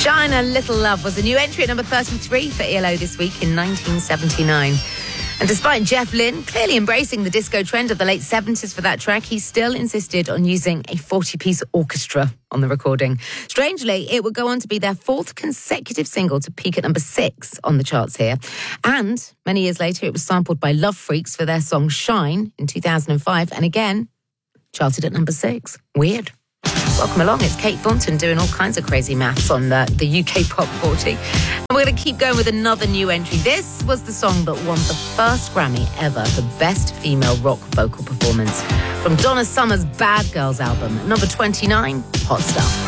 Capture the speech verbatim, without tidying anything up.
Shine a Little Love was a new entry at number thirty-three for E L O this week in nineteen seventy-nine. And despite Jeff Lynne clearly embracing the disco trend of the late seventies for that track, he still insisted on using a forty-piece orchestra on the recording. Strangely, it would go on to be their fourth consecutive single to peak at number six on the charts here. And many years later, it was sampled by Love Freaks for their song Shine in two thousand five, and again, charted at number six. Weird. Welcome along, it's Kate Thornton doing all kinds of crazy maths on the, the U K Pop forty. And we're going to keep going with another new entry. This was the song that won the first Grammy ever for Best Female Rock Vocal Performance from Donna Summer's Bad Girls album. At number twenty-nine, Hot Stuff.